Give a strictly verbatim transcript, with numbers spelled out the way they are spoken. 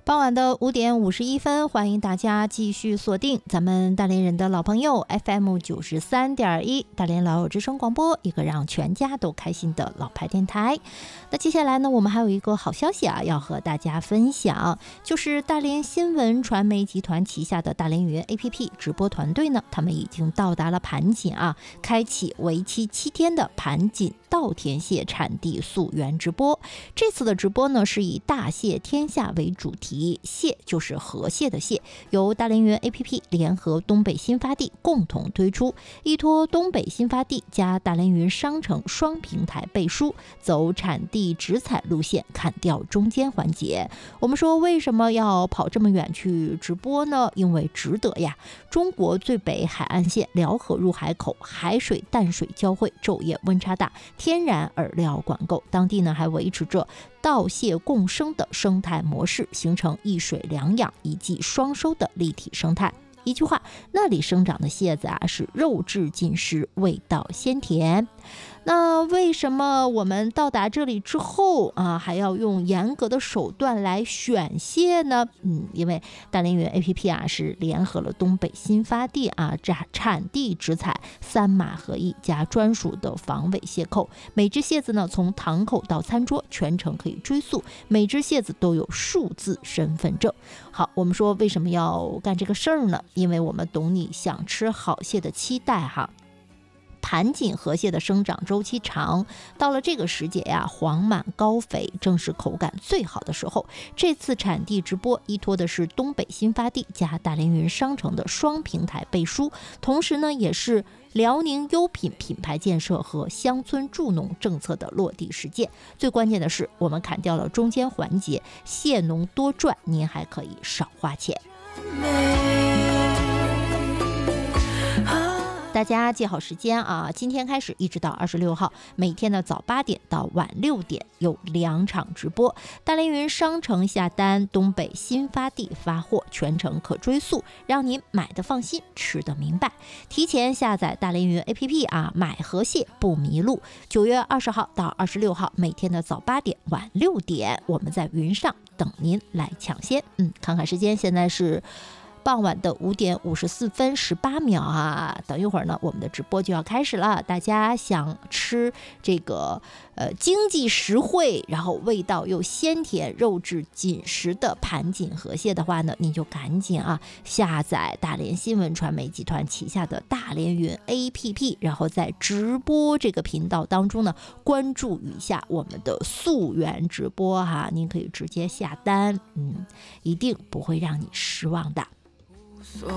傍晚的五点五十一分，欢迎大家继续锁定咱们大连人的老朋友 F M 九十三点一大连老友之声广播，一个让全家都开心的老牌电台。那接下来呢，我们还有一个好消息啊，要和大家分享，就是大连新闻传媒集团旗下的大连云 A P P 直播团队呢，他们已经到达了盘锦啊，开启为期七天的盘锦稻田蟹产地溯源直播。这次的直播呢，是以大蟹天下为主题，蟹就是河蟹的蟹，由大连云 A P P 联合东北新发地共同推出，依托东北新发地加大连云商城双平台背书，走产地直采路线，砍掉中间环节。我们说为什么要跑这么远去直播呢？因为值得呀。中国最北海岸线辽河入海口，海水淡水交汇，昼夜温差大，天然饵料管够，当地呢还维持着稻蟹共生的生态模式，形成一水两养一季双收的立体生态。一句话，那里生长的蟹子啊是肉质紧实，味道鲜甜。那为什么我们到达这里之后啊，还要用严格的手段来选蟹呢？嗯，因为大连云 A P P 啊是联合了东北新发地啊产地直采三码合一加专属的防伪蟹扣，每只蟹子呢从塘口到餐桌全程可以追溯，每只蟹子都有数字身份证。好，我们说为什么要干这个事儿呢？因为我们懂你想吃好蟹的期待哈。盘锦河蟹的生长周期长，到了这个时节呀，黄满高肥，正是口感最好的时候。这次产地直播依托的是东北新发地加大连云商城的双平台背书，同时呢，也是辽宁优品品牌建设和乡村助农政策的落地实践。最关键的是，我们砍掉了中间环节，蟹农多赚，您还可以少花钱。大家记好时间啊！今天开始一直到二十六号，每天的早八点到晚六点有两场直播。大连云商城下单，东北新发地发货，全程可追溯，让您买的放心，吃的明白。提前下载大连云 A P P 啊，买河蟹不迷路。九月二十号到二十六号，每天的早八点晚六点，我们在云上等您来抢先。嗯，看看时间，现在是傍晚的五点五十四分十八秒啊，等一会儿呢，我们的直播就要开始了。大家想吃这个呃经济实惠，然后味道又鲜甜、肉质紧实的盘锦河蟹的话呢，您就赶紧啊下载大连新闻传媒集团旗下的大连云 A P P， 然后在直播这个频道当中呢，关注一下我们的溯源直播哈、啊，您可以直接下单，嗯，一定不会让你失望的。